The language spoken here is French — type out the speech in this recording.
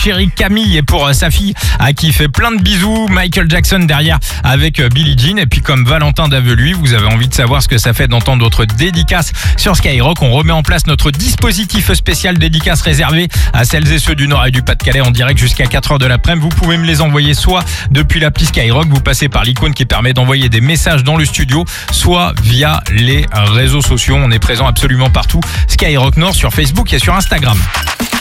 chérie Camille et pour sa fille à qui il fait plein de bisous. Michael Jackson derrière avec Billie Jean. Et puis comme Valentin Daveluy, vous avez envie de savoir ce que ça fait d'entendre votre dédicace sur Skyrock. On remet en place notre dispositif spécial dédicace réservé à celles et ceux du Nord et du Pas-de-Calais en direct jusqu'à 4h de l'après-midi. Vous pouvez me les envoyer soit depuis l'appli Skyrock, vous passez par l'icône qui permet d'envoyer des messages dans le studio, soit via les réseaux sociaux. On est présent absolument partout. Skyrock Nord sur Facebook et sur Instagram.